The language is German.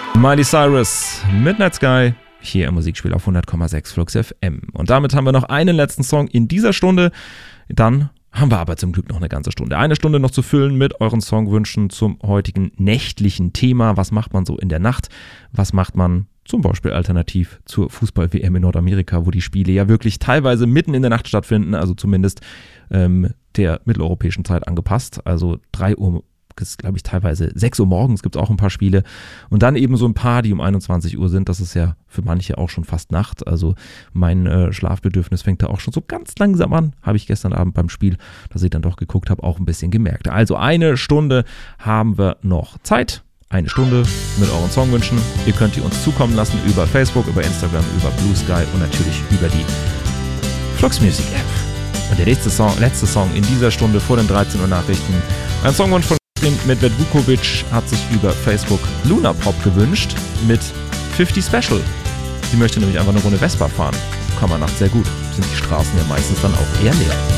Miley Cyrus, Midnight Sky, hier im Musikspiel auf 100,6 Flux FM. Und damit haben wir noch einen letzten Song in dieser Stunde. Dann haben wir aber zum Glück noch eine ganze Stunde. Eine Stunde noch zu füllen mit euren Songwünschen zum heutigen nächtlichen Thema. Was macht man so in der Nacht? Was macht man zum Beispiel alternativ zur Fußball-WM in Nordamerika, wo die Spiele ja wirklich teilweise mitten in der Nacht stattfinden, also zumindest der mitteleuropäischen Zeit angepasst. Also 3 Uhr, glaube ich, teilweise 6 Uhr morgens gibt es auch ein paar Spiele. Und dann eben so ein paar, die um 21 Uhr sind. Das ist ja für manche auch schon fast Nacht. Also mein Schlafbedürfnis fängt da auch schon so ganz langsam an. Habe ich gestern Abend beim Spiel, das ich dann doch geguckt habe, auch ein bisschen gemerkt. Also eine Stunde haben wir noch Zeit. Eine Stunde mit euren Songwünschen. Ihr könnt die uns zukommen lassen über Facebook, über Instagram, über Blue Sky und natürlich über die Flux Music App. Und der letzte Song in dieser Stunde vor den 13 Uhr Nachrichten. Ein Songwunsch von Medved Vukovic hat sich über Facebook Luna Pop gewünscht mit 50 Special. Sie möchte nämlich einfach eine Runde Vespa fahren. Kann man nachts sehr gut. Sind die Straßen ja meistens dann auch eher leer.